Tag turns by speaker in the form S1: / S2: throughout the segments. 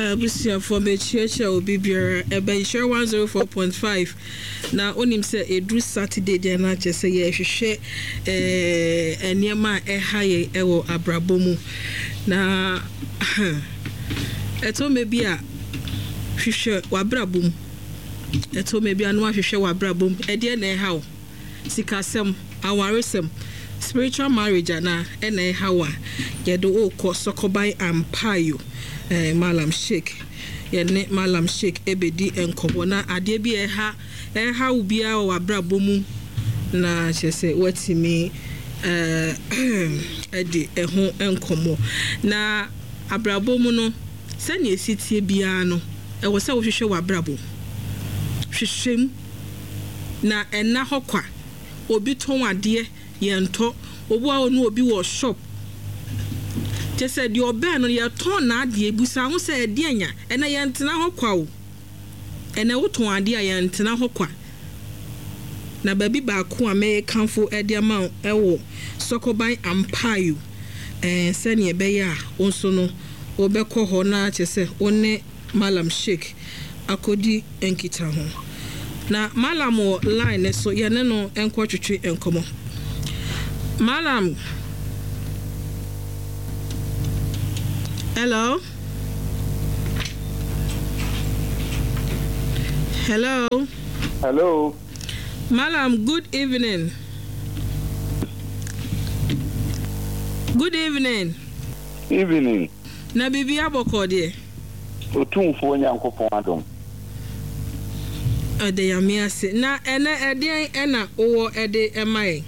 S1: busia for me church obi biara ebe share 104.5 na onim say edru Saturday dey na che say ye hwehwe eniema ehaye ewo abrabomu na eto mebi a hwehwe wabrabom eto mebi anu ahwehwe wabrabom ede na ehawo sikasem awaresem spiritual marriage na ena ehawa yedo okọ sokoban ampayo Malam Sheikh yene Malam Sheikh ebedi enkobo na ade bi eha ubia wa brabomu na chese watimi edi eho enkomo na abrabomu no se ne esitie bia no ewo se wo hwehwe wa brabo hwehwem na ena hokwa obi ton ade yento obu a onu obi wo shop just the obe no ye ton na ade ebusa ho se ade anya ena ye ntena hokwa o ena wo ton ade a ye ntena hokwa na baby ba ko a me kanfo ade ama ewo sokoban ampayo se ne be ya onso no obekọ ho na chese one Malam Sheikh akodi enkita ho na Malam line so ye ne no enko twetwe enkomo Malam. Hello.
S2: Hello.
S1: Malam, good evening. Good evening.
S2: Evening.
S1: Na bibi aboko de.
S2: Otumfo Nyankopon adom.
S1: Ade ya mi ase. Na ene ede ena owo ede emai.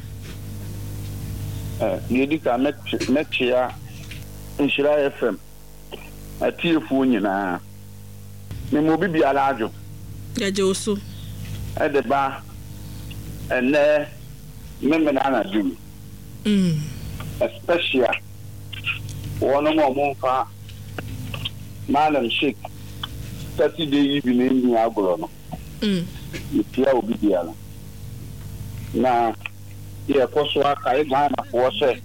S2: Yedika metchia Nhyira FM. Atiefu nyina. Me mo bibi alajo.
S1: Yaje oso.
S2: Ede ba ene me na na dum. Especially one more monfa Malam Sheikh 30-day evening ni agoro no. Ipia obi biala. Na ye koso aka e Ghana for se.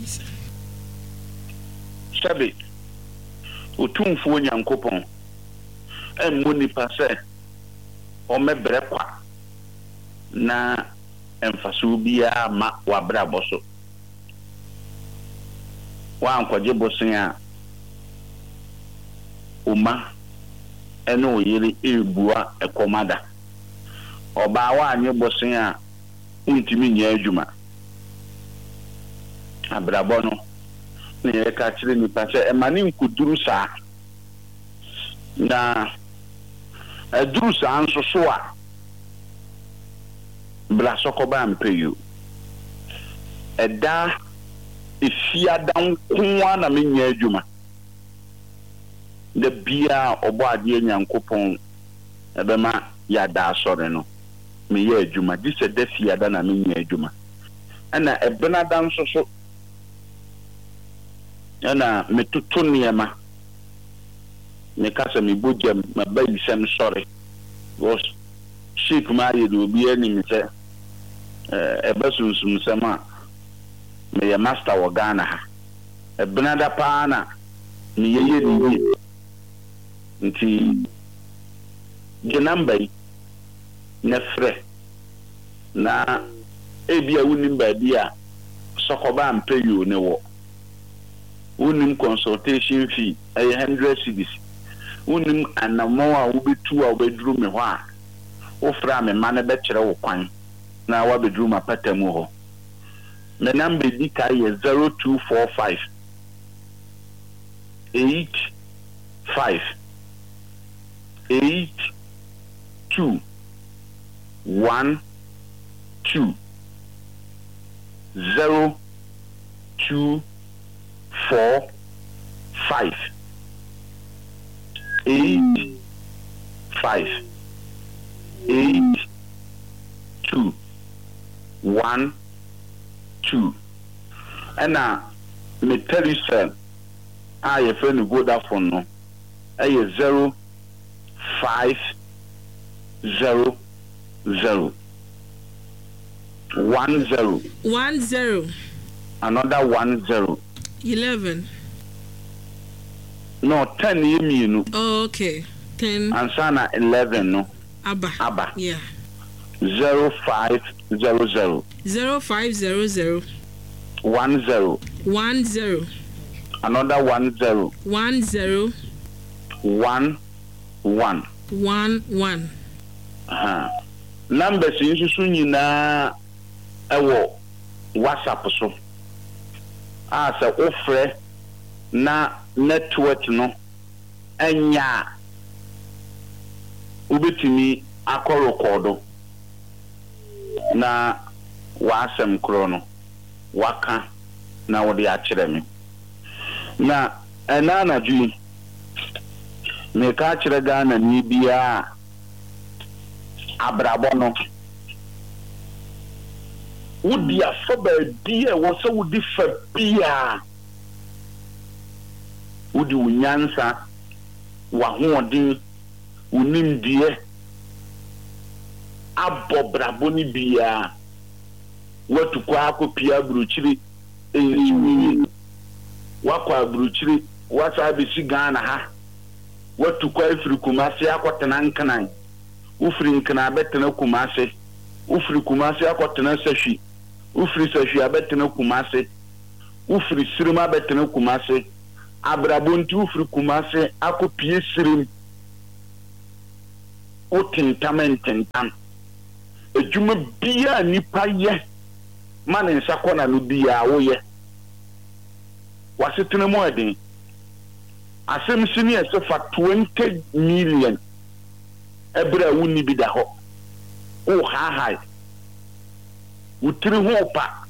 S2: Sabi otumfo Nyankopon emmoni pase o mebre kwa na emfaso bia ma wabra boso wa ankwaje bosen a uma ene oyere ebua ekomada oba wa anye bosen a ntimi nya adwuma abrabo no ne ka kire ni pase e mani nkuduru sa na aduru sa nso so a bla sokoba ampeyu eda ifia dan kunwa na menya adwuma de bia obo ade Nyankopon ebema ya da asore no me ye adwuma dise de fia da na menya adwuma ana ebena dan so ana metutu niema me kasa me bojem ma bayi sem sorry was sheik ma ye do bi ani me se ebasusum sama me ya master wo Ghana ha ebena da pa na me ye ni nti genambai na fre na ebia wunim ba dia sokoba ampeyo ne wo unim consultation fee 100 cedis unim anamo a wobetu a wobeduru me ho a ofra me ma na be kire wo kwan na wabeduru ma patamu ho me number di kai 0245 85 82 12 0245 85 82 12 ana me tell you sir I friend Vodafone no ay 0500 10 another 10
S1: 11
S2: No, 10 yeminu.
S1: Okay. 10.
S2: Ansana 11 no.
S1: Abba. Yeah.
S2: 0500.
S1: 0500.
S2: 10. Another 10.
S1: 10.
S2: 11.
S1: 11.
S2: Numbers nsusu nyina ewo WhatsApp so. Asa ofre na network no enya ubetimi akọ record na wasem kro no waka na wode akyere me na enana dwi me ka akyere Ghana ni bia abrabo no wodi afoba bia wo se wodi fa bia wodi unyansa wa hoodin unimdie abobrabo ni bia watu kwa akopia bruchiri enchiwi wakwa abruchiri wasa bisi Ghana ha watu kwa ifiri Kumasi akwatena nkanan ufiri nkana betena Kumasi ufiri Kumasi akwatena Sahwi ufiri Sahwi abetena Kumasi ufiri Sirima betena Kumasi abrabo nti ufiri Kumasi akopie Sirim otintam ejuma bia nipa ye mane nsakona no bia wo ye wasetena mu adin asem sini ese fa 20 million ebra wuni bi da ho o ha utiri ho pa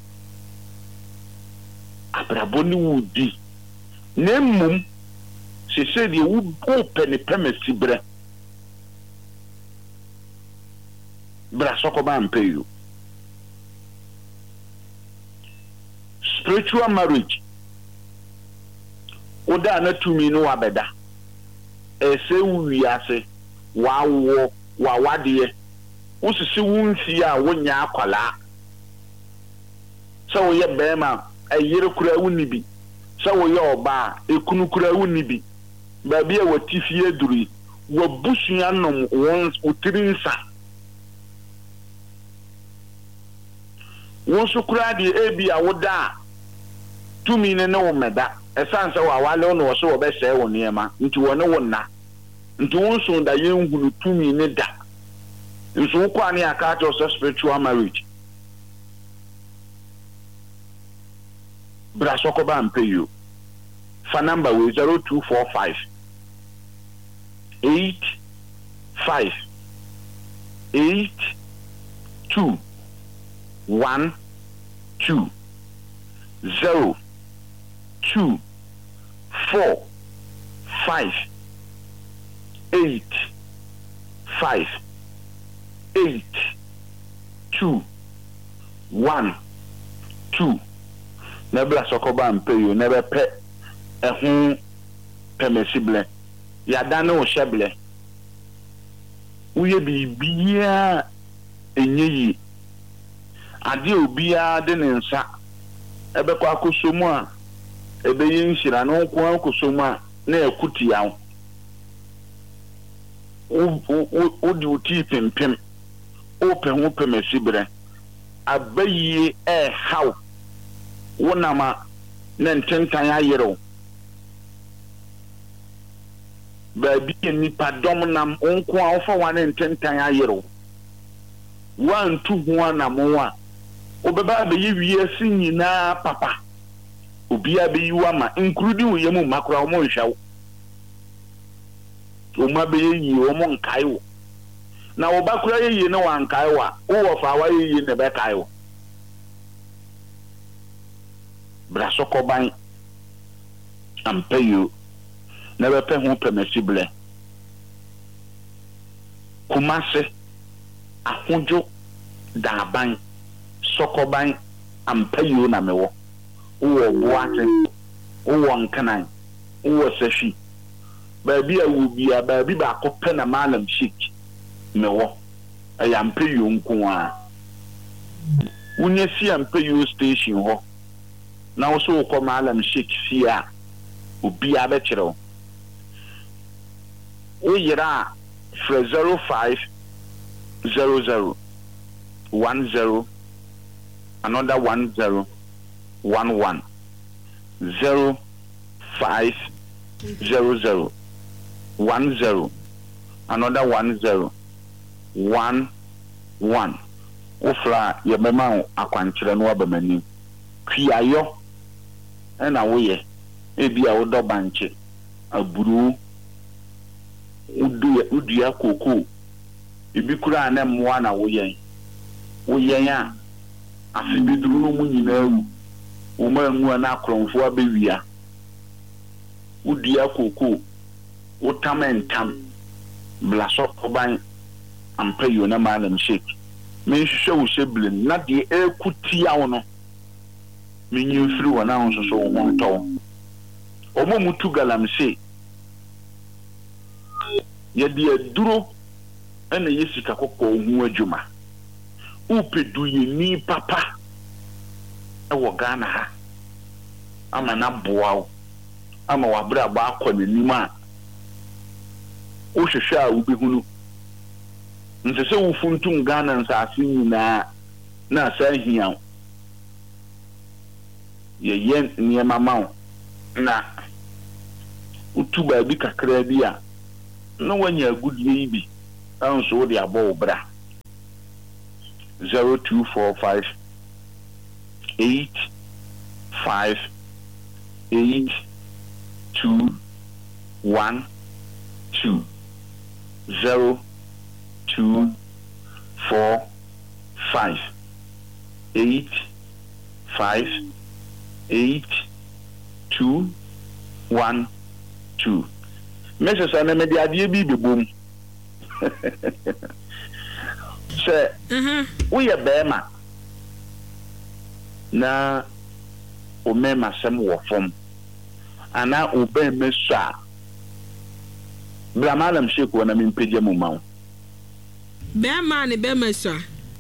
S2: abrabo ni wudi nemmum sese de wo open pemesi bre bra sokoba ampeyo spiritual marriage oda na tumi no wabeda ese wiase wawo wawade usisi wunfi a wonya akwala so ye bema ayire kura wuni bi so ye oba ekunu kura wuni bi ba bia watifie duri wabusu anom won utirinsa won so kura de ebi awoda tumi ne no meda esanse wa wale no so obese wo niema nti wona wonna nti won so da yenhunu tumi ne da nso kwa ne aka to spiritual marriage bra sokoba ampeyo fa number we 0245 85 82 1 2 0 2 4 5 8 5 8 2 1 2 nebla sokoba ampeyo nebe pe ehun permissible ya dane o sheble uye bibia enyeyi ade obia de ne nsa ebe kwa akosomu a ebe yinshira no kwa akosomu a na ekuti yawo o di uti pimpim open permissible abayi how wonama na ntentan ayero baby nipa dom nam onko a ofa wane ntentan ayero 1 2 1 na mo a obeba be yiwie sinyina papa obia be yiwa ma including wo yemu makura wo mo nhwawo o ma be yi wo mo nkai wo na wo bakura yi na wa nkai wa wo fa wa yi ne be kai wo bra sokoban ampeyo na be pe ho permissible Kumasi ahujo daban sokoban ampeyo na mewo wo boate wo nkanan wo Sahwi baabi a wo bia baabi ba akopɛ na malam shik mewo ayampeyo nko a wonye si ampeyo station ho na wo so ko malam shik fia obi abekere Uyira for 0500 10 another 10 11 0500 10 another 10 11 Ufra yemema akwankyere no abamani kwiayo na woye ebia wodo banche aburu udu koko ebi kura na mmoa na woye a afibiduru no mu nyina awu wo ma ngu na akronfo abewia udu koko utamentam blaso oban ampayo na malam shake me hwehwe wo sheblen na de ekutia wo no me nyimfiri wo na ho so wo nto omo mutu galamse ye de duro ena yesika kokko hu adwuma upedu ye ni papa ewo Ghana ha ama na boawo ama wabra ba akọ n'anim a o hwehwe a ubehunu nsese wo funtum Ghana nsase nyina na asahia ye yen niema mawo na utuba bi kakra bi a no wanya agudie bi anso wo de abo bra 0245 85 8 2 1 2 0 2 4 5 8 5 8 2 1 2 Mrs. Anamedi adie bi bebom se we ye bema na o mema sem wo fom ana o be mesha Bramalam Sheikh wana mimpeje mu mawo bema ni be mesha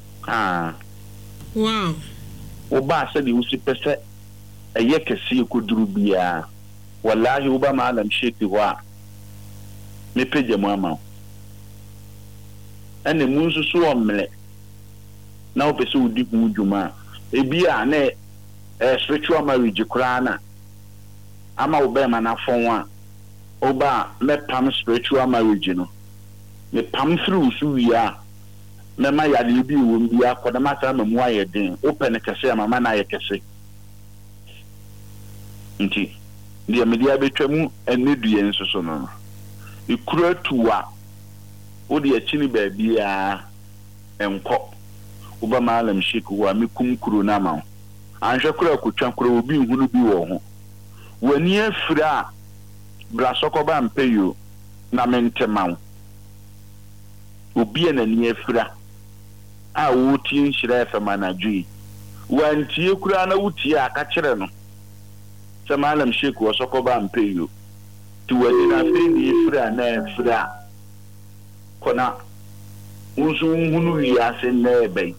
S2: wow oba se di usi pese eye kesi koduru bia wallahi oba malam Sheikh wa mepeje mu amawo ene munsu so omle na opese udi hu djuma ebia na spiritual marriage krana ama obema na fonwa oba me pam spiritual marriage no me pam through so wia me ma ya de bi wo mbia koda mata ma mu aye den open kese mama na aye kese nti dia media betwam enedu yenso so no ikura tuwa odi achini baabi a enko oba malam Sheikh wa mekumkuru na ma anhwe kura kutwa kura obi nhunu bi wo ho wani afira bra sokoba mpeyo na mentema obi na ni afira a wuti nhira fa manadwi wantie kura na wuti aka kire no se malam Sheikh wa sokoba mpeyo ti wani na fe ni afira na afira kona unsu hunu ya se nebe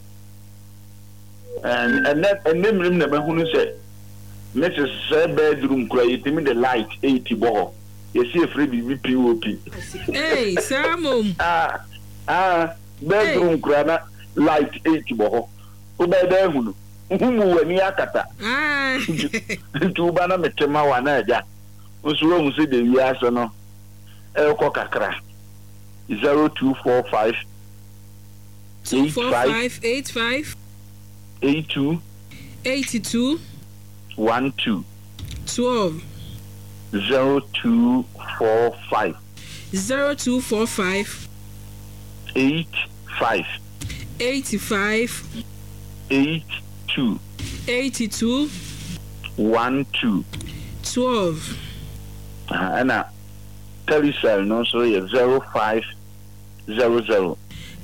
S2: and nemrim na hunu se Mrs. bedroom kura yitimi the light 80 boho yesi efre bi POP hey samom bedroom kura na light 80 boho ubeda hunu humu wani akata ntuba na metema wana aja unsu wo se de wiase no ko kakra 0245 85 82 12 0245 85 82 12 ana Telecel no so ye 0500 10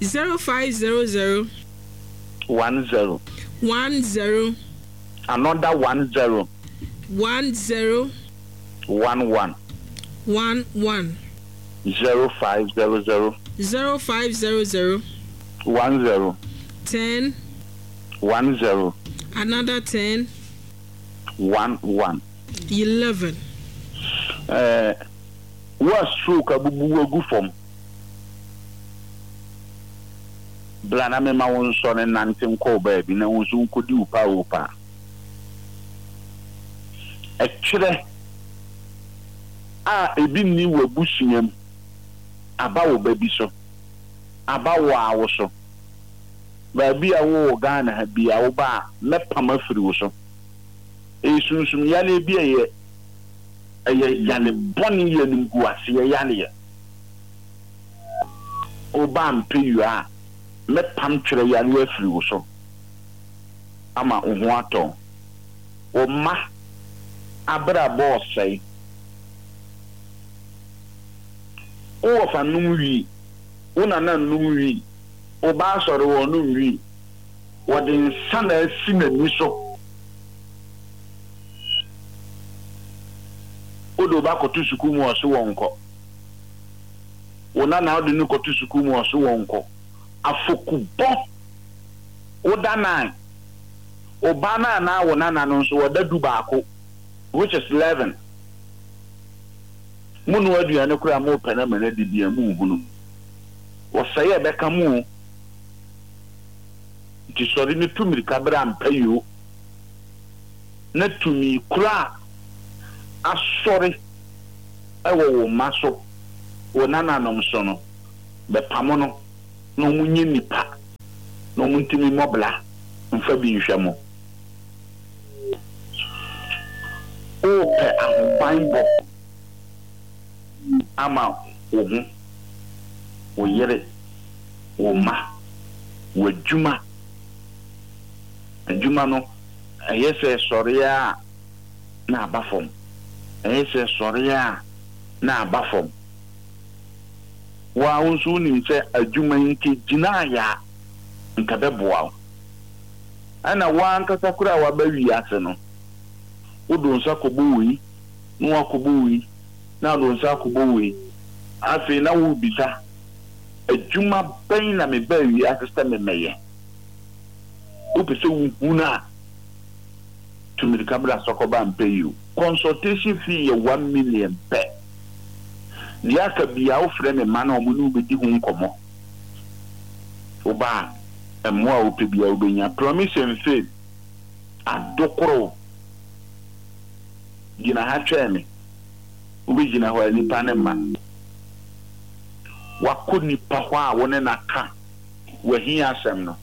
S2: another 10 11 0500 10 10 another 10 11 wa stroke abubu agu fam blana me ma won so ne nante nko ba bi na won so nkodi upa ekire a ebi ni wabusuam aba wo ba bi so aba wo awo so ba bi a wo Ghana ha bi a wo ba mepam afiri wo so esunsum yale bi eye yale boni ye ngu ase yale o ba mpeyu a mepam twere yale afiri wo so ama oho ato o ma abra boss say o fa numwi una na numwi o ba soro wo numwi wo de sana asi na ni so o do ba kotu suku mu oso wonko ona na o de ni kotu suku mu oso wonko afoku bo o da na o ba na wo na no so wo da du baako which is 11 munu aduane kura mo pena mena dibia mu hunu wo saye beka mu ti sori ni tumiri kabra mpayo na tumi kura asori ewo wo maso wo nananom so no be pamono no munye nipa no muntimi mobla mfa bi nhwemo o pe ahobanbo ama wo hu wo yere wo ma wo adwuma no ayese sori a na abafom ayese sori a na abafom wa unsu ni se adwuma nke gina ya nka beboa ana wa nkasa kura wa bawi ase no wodo nsa kobowi no akobowi na do nsa kobowi afi na wo bisa adwuma bɛn na me bawi ase me meye o pese huna tumiri kabla sokoba mpeyu consultation fee ye 1 million pe dia ka bia wo frɛ me ma na o mu no bedi hu nkomo oba emwa o pe bia obenya promise and faith adokoro gina ha tweme obi gina ho ani pa ne ma wakoni pa ho a wone na ka wahi asem no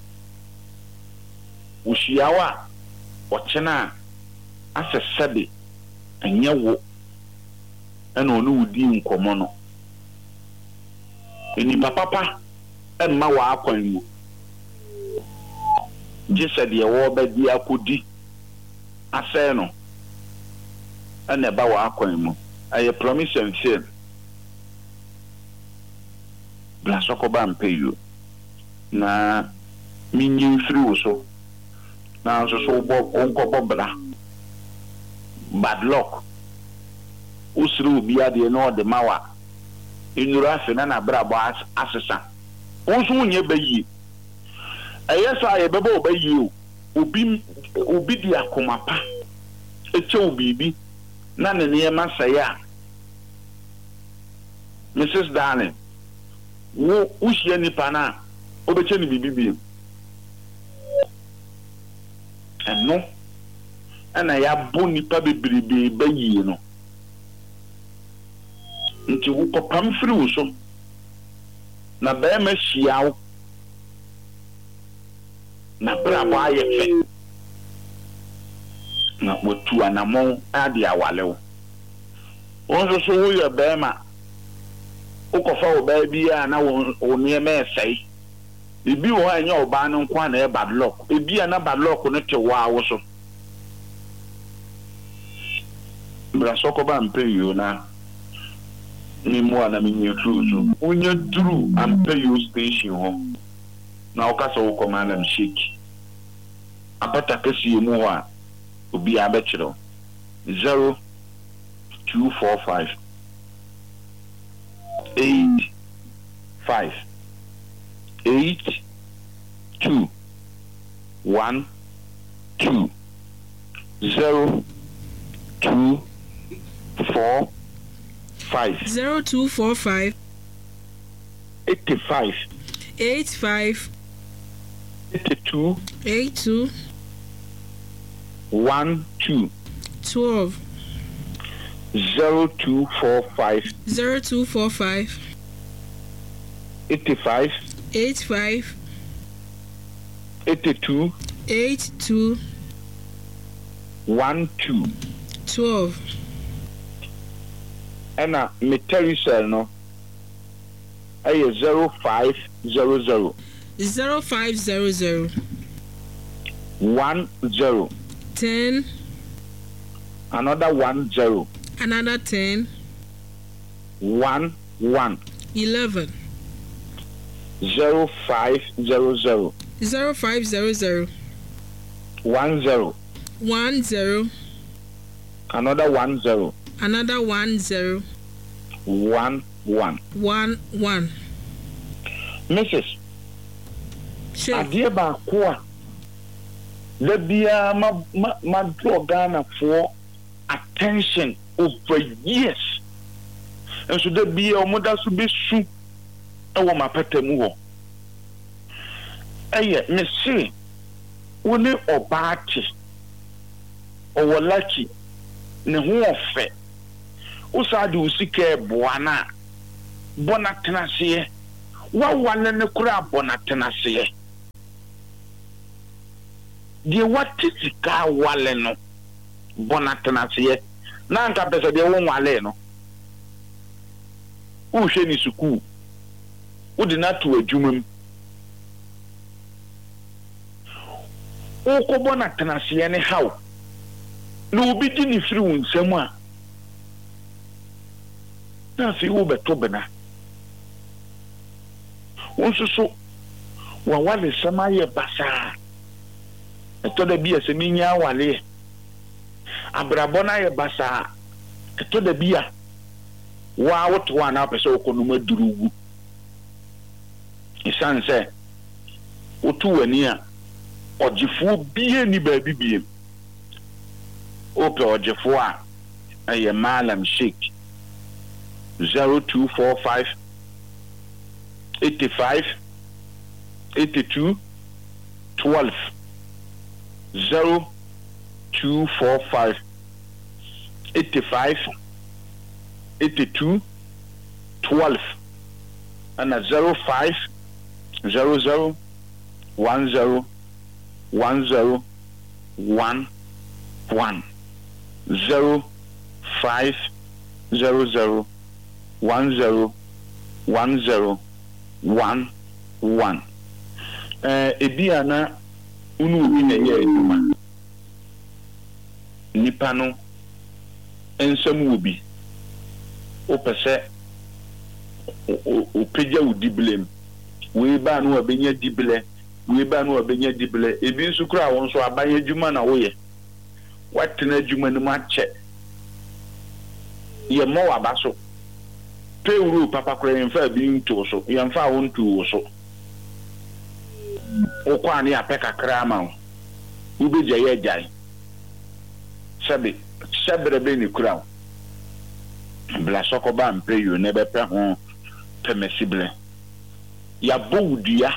S2: ushiawa ochena asesebe enyewo ena onu udi nkomo no eni papa emma wa akwan mu jisa de wo ba di akodi ase no ena ba wa akwan mu aye promise and faith bla sokoba mpeyo na minyi free wo so na so bo onko bra bad luck usru bia de no de mawa inura fe na bra bo asesa onso nye bayi ayesa ye bebo bayi o obi di akoma pa eche obibi na ne ma saya Mrs. Darling wo uhie ni pana obeche ni bibibi eno ana ya bo nipa bebrebe bayi no nti wo kopam firi wo so na ba ma hyiawo na brabo ayefe na wotu anamon ade awalewo onso so wo ye ba ma ukofa wo ba bi a na wo ne ma esai ebi wo anya oba no nkwa na e bad luck ebi ana bad luck no te wa wo so bra sokoba mpeyo na ni mo na minye cruise onye duru ampeyo station ho na okasa wo komanda mshiki apata kasi mu ho a obi abechiro 0245 85 82 12 0 2 4
S1: 0245
S2: 85
S1: 85
S2: 82
S1: 82
S2: 12
S1: 12
S2: 0245
S1: 0245
S2: 85
S1: 85
S2: 82
S1: 82
S2: 12 Ena meterisel no aye 0500
S1: 0500
S2: 10
S1: 10
S2: another 10
S1: another 10
S2: 11
S1: 11
S2: 0500
S1: 0500
S2: 10
S1: 10
S2: another 10
S1: another 10
S2: 11
S1: 11
S2: Mrs. Adeɛ baako a da biara ma draw Ghana for attention over years. And so da biara ɔmo da so besu ɛwɔ mapɛtɛmu hɔ. Ɛyɛ mese wo ne ɔbaate ɔwɔ lucky ne ho ɔfɛ wo saa de wo sika ɛboa na bɔ na tenaseɛ wawale ne kura bɔ na tenaseɛ deɛ wate sika wale no bɔ na tenaseɛ na nka pɛsɛ deɛ wo wale no wo hwɛ ni sukuu wo de na to adwuma mu wo ko bɔ na tenaseɛ ne haw na obi di ni firi wo nsam a na fi wo beto bena wo so wa wale sama ye basa eto da bia se minya wale abrabo na ye basa eto da bia wa woto ana pese okonuma durugu isanse otu wani a ojifu bie ni ba bibie ope ojifu a aye malam sheik 0245 85 82 12 0245 85 82 12 and 05 00 10 10 11 05 00 10 10 11 ebia na unu obi na ye aduma nipa no ensam obi o pese o peja udiblem we ba no abenya dible we ba no abenya dible ebi nso kura won so aban aduma na wo ye watena aduma no ma che ye mo wabaso peuru papa kura yemfa bi nto so yemfa won tu so o kwa ni apeka krama wo ubeja ye jai sabe be ni kura bla sokoba mpeyu ne bepe ho permissible ya bowdua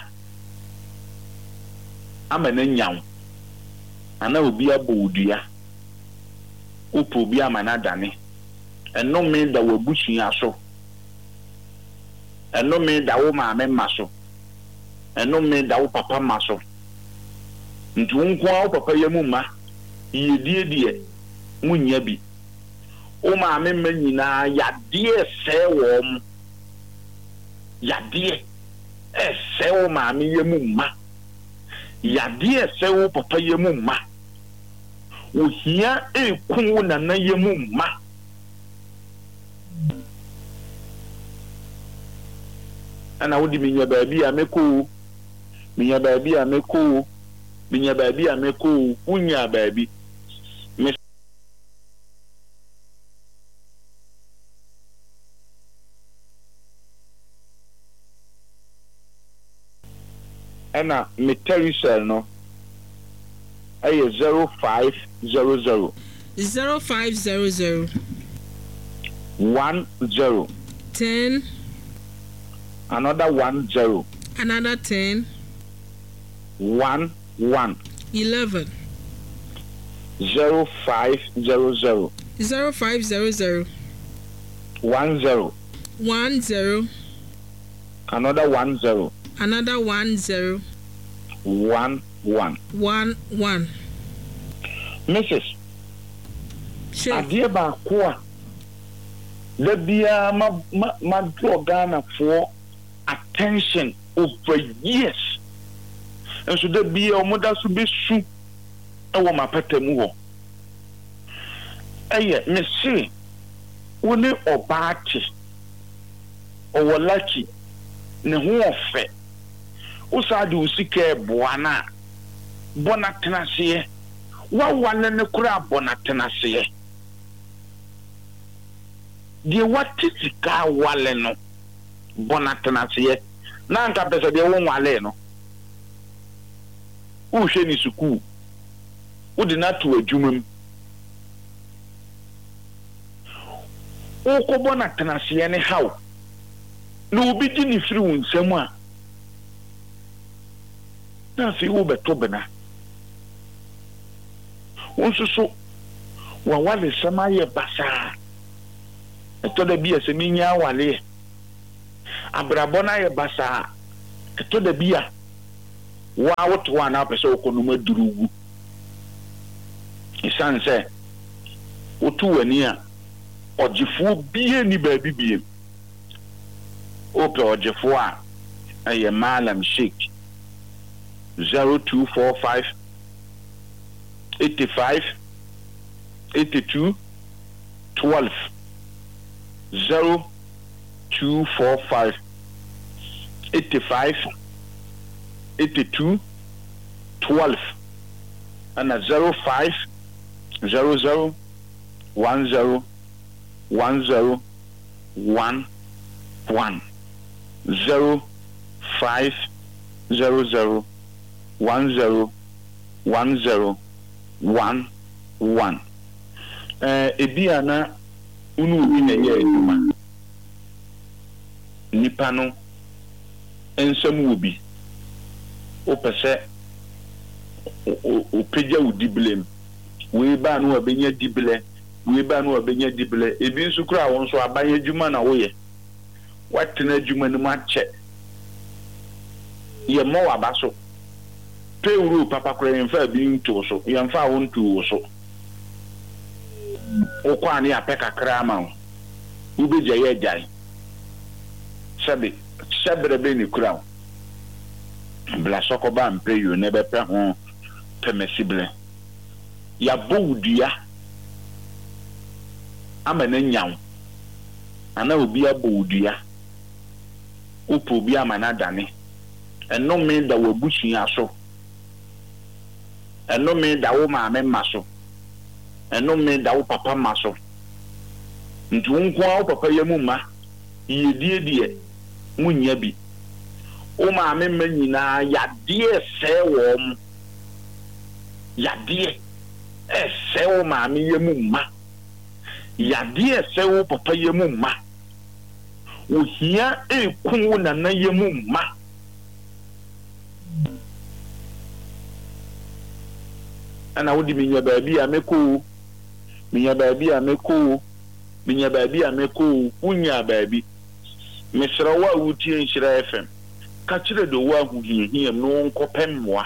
S2: amana nyaw ana obi abowdua upo bi amana dane eno me da wabuchia so eno me da wo maame maso eno me da wo papa maso ntu nko a wo papa yemu ma yedie munya bi o maame ma nyina yade se wo mu yade se wo maame yemu ma yade se wo papa yemu ma wo hia ekun na na yemu ma ana wodi minya baabi a meko minya baabi a meko minya baabi a meko unya baabi ana meterisel no aye 0500
S1: 0500
S2: 10
S1: 10
S2: another 10
S1: another 10
S2: 11
S1: 0500
S2: 0500 10 another 10 11 Mrs. Adeɛ baako a da biara ma draw Ghana for attention over years. And so da biara ɔmo da so besu ɛwɔ mapatamu hɔ. Ɛyɛ me se wo ne ɔbaate ɔwɔ lucky ne ho ɔfɛ wo saa de wo sika ɛboa na bɔ na tenaseɛ wawale ne kora bɔ na tenaseɛ deɛ wate sika wale no bɔ na tenaseɛ na anka pɛsɛ deɛ wo wale no wo hwɛ ni sukuu wo de na to adwuma mu wo ko bɔ na tenaseɛ ne haw na obi di ne firi wo nsɛm a na fi wo beto bena wonso so wawale sama ye basa eto da bia se minya wale abrabona ye basa eto da bia wa woto wa na pese okonuma durugu isanse otu wani a ojifu bie ni ba bibie ope ojifu a aye malam sheikh 0245 85 82 12 0245 85 82 12 and 05 00 10 10 11 05 00 10 ebia na unu obi na ye aduma nipa no ensam obi o pese o peja udiblem we ba no abenya dible we ba no abenya dible ebi nsu kura won so abanye aduma na wo ye watena aduma no ma che ye mo wabaso pewuru papa kura yemfa bi nto so yemfa won tu so o kwa ni apeka krama wo beja ye jai sabe be ni kura bla sokoba mpeyo ne be pe ho permissible ya bowdua amana nyaw ana obi abowdua opo bi amana dane eno me da wabusu aso eno me da wo maame maso eno me da wo papa maso ntu nko a wo papa yamu ma yedie munya bi o maame manyina yade se wo yade se wo maame yamu ma yade se wo papa yamu ma wo hia ekun na na yamu ma ana wodi minya baabi ameko minya baabi ameko unya baabi mesra wa wutie nhyira FM ka kire do wa huhiam no nkopem moa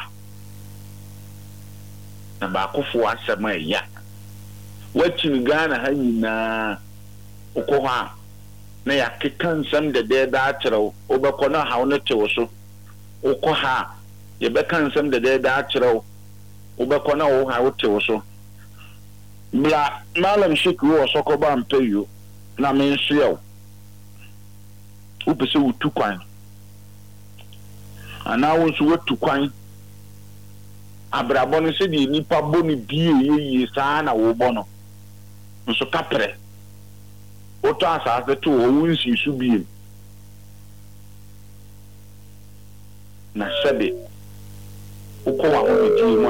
S2: na ba kofo asema ya wachin Ghana ha nyina okoha na ya kekansam de da akyerɛw obekɔ na hawo no tewo so okoha ye bekansam de da akyerɛw obekɔ na wo hawo tewo so bla malam shiku wo sokoba mpeyo na menso yaw upese wutu kwan ana wo nso wutu kwan abrabɔ no se de nipa boni bie yeye saa na wo bɔ no nso kapre oto asase to wo nsi su bie na sebe ukwa wo di mu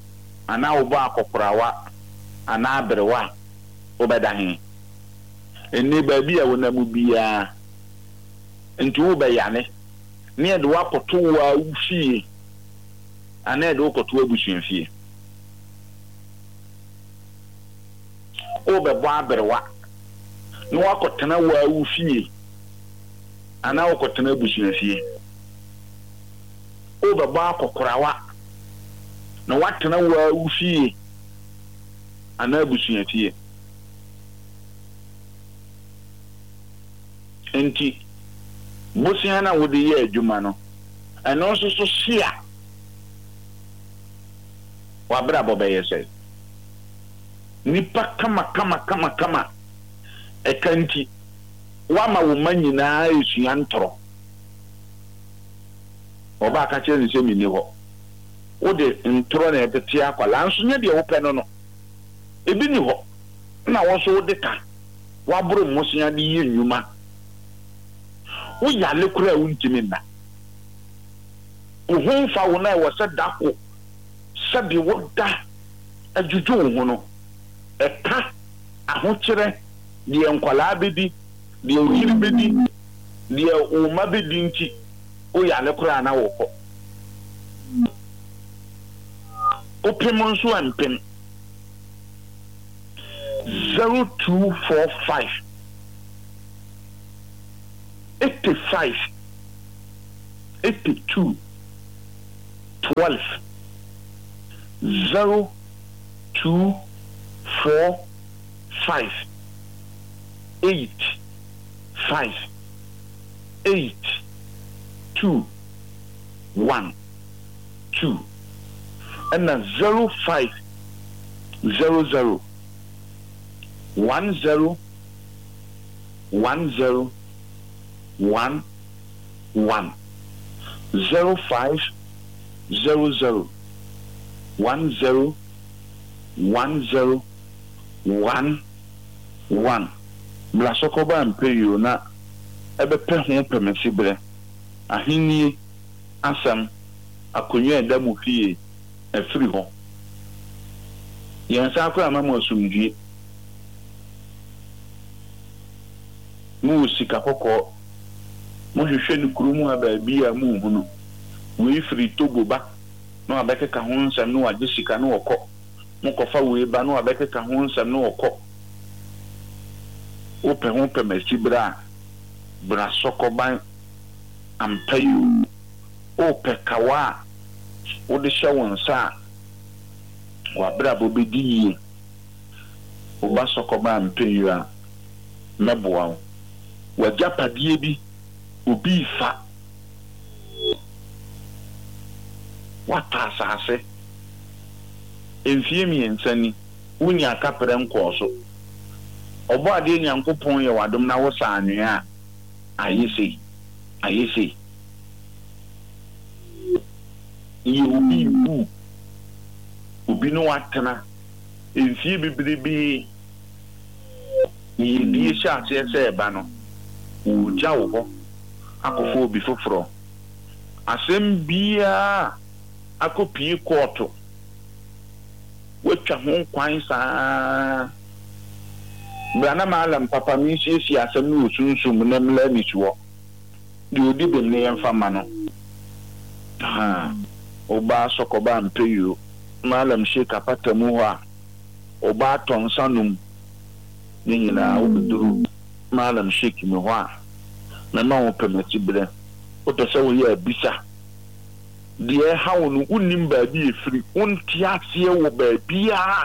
S2: ana wo ba akokorawa ana abrewa obeda hin enne baabi a wona mu biya nti wo bɛyane ne de wakoto wa ufie ana de wakoto abusuafie o bɛbɔ aberwa ne wakotena wa ufie ana wakotena abusuafie o bɛbɔ akokorawa na watena wa ufie ana abusuafie enti bosia na wode ye adwuma no eno so so hia wa bra bobeye se nipa kama ekanti wa ma wo manyina esua ntoro oba ka che nse mi ni ho wode ntoro na etete akwala nso nya de wo pɛ no no ebi ni ho na wo so wode ka wa boro mosia de ye nnwuma wo ya le kura wuntimi na wo honfa wo na wo se dako sabi wo da ajuju wo no eka ahokyere de enkwala bedi de ohiri bedi de o ma bedi nti wo ya le kura na wo ko opem nso ampem 0245 85 82 12 0245 85 82 12 and 0500 10 10 1 1 0500 10 10 1 1 Blasokoba mpeyo na ebepe ho pemesibre ahini asam akonwa edamu fie efiri ho yensa akwa mama osumdue mu sika kokko mo hwehwe ni kurumu abaabi a mu hunu we free Togo ba no abekeka ho nsam no ade sika no okọ mo kofa we ba no abekeka ho nsam no okọ ope ho pemesibra bra sokoban ampayu ope kawa ode hye wonsa wa bra bobedi oba sokoban ampayu a meboa wa japadie bi obi fa wata asase enfie miensani unya akapere nkoso obo ade nyankopon ye wadom na wo saanwea ayese yi obi bu obi no watena enfie bibribi yi die sha se eba no uja wo akofo obi foforo asem bia akopie koto wetwa ho kwan saa brana malam papa mi siesie asem no osunsum na mla mitwo de odi bem ne yemfa ma no oba sokoba mpeyo malam sheka patamu ho a oba tonsanum ne nyina obuduru malam sheki me ho a na ma wo pemati bre o to se wo ye abisa de ha wo no unim ba bi efiri unti ase wo ba bia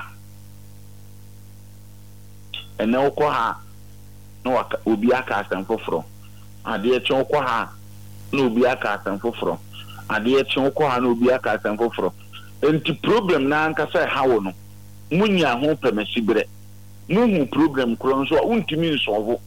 S2: ene wo ko ha no obi aka asan foforo ade e chen ko ha no obi aka asan foforo ade e chen ko ha no obi aka asan foforo enti problem na anka se ha wo no munya ho pemati bre mu problem kro nso untimi nsolvo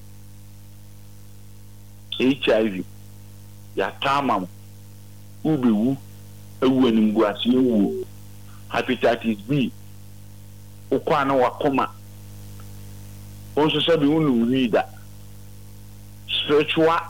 S2: HIV ya tamam ubewu ewenimgu asiwu hepatitis B ukwa na wakoma onso sabi unu vida spiritual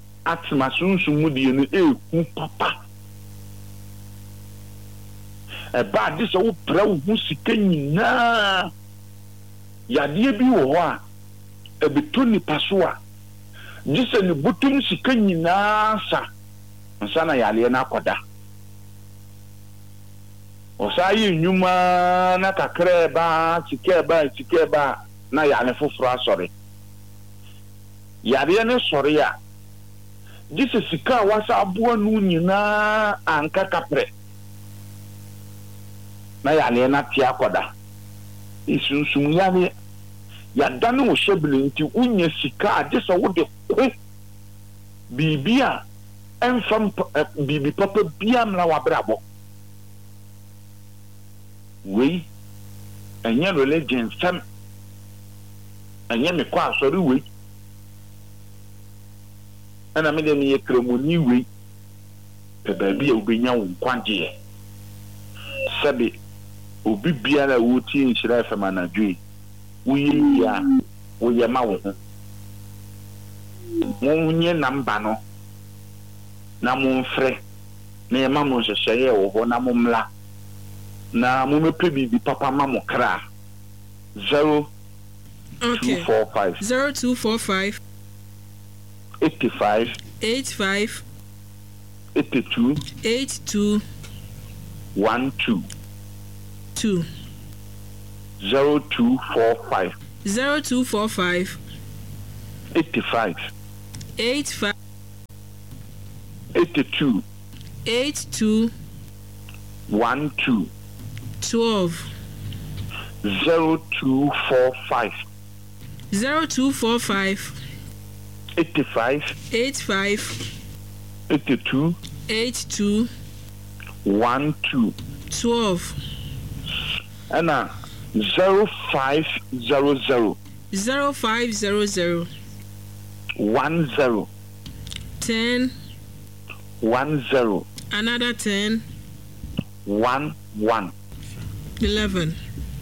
S2: asthma sunsumu die no eku papa eba de so wo pra wo hu sika nyinaa yadeɛ bi wɔ hɔ a ebeto nipa so a gise ne butum sika nyinaa sa nsa na yale na akoda osayi nyuma na kakra ba sika ba na yale foforo asɔre yare ne sɔre a gise sika wasa aboa nu nyinaa anka kapre na yale na tia akoda isunsum yare ya dane wo shebele nti unya sika ade so wo de ko bibia enfam bibi papa bia mla wabrabo we enye religion sam enye me kwa asori we ana me de me yekremoni we pe ba bia obenya wo kwagye sabe obi bia na wo tie nhyira fama na dwe ya woye ma wo ho wonye namba no na mo mfre na ye ma mo hyehyeye wo ho na mo mla na mo mepe bibi papa ma mo kra
S1: 0245
S2: 85 82 12 0245 85 82 12 0245 85 82 12 Anna 0500 10 10
S1: another 10
S2: 11
S1: 0500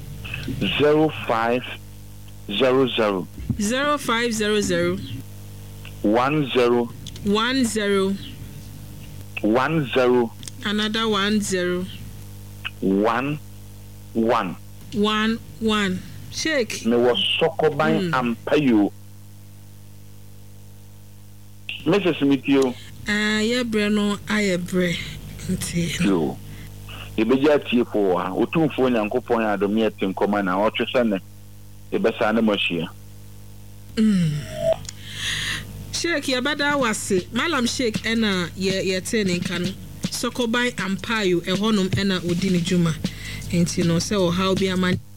S1: 10 another 11 shake
S2: me was sokoban ampayo Mrs. Mitio
S1: ye breno aye bre nti
S2: yo ebeja tie fo a otumfo nyankopon adom ye tinkoma na otwese ne ebesa na machia
S1: shake ye bada wase malam shake ena ye tene kan sokoban ampayo ehonum ena odi ne djuma enti no se o how be aman